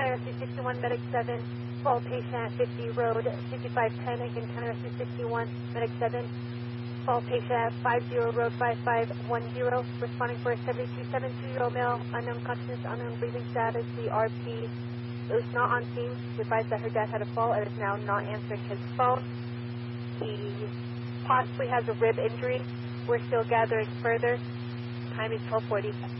County Rescue 61, Medic 7, fall patient at 50 Road 5510. Again, County Rescue 61, Medic 7, fall patient at 50 Road 5510. Responding for a 72-year-old male, unknown consciousness, unknown breathing status. The RP is not on scene. He advised that her dad had a fall and is now not answering his phone. He possibly has a rib injury. We're still gathering further. Time is 12:40.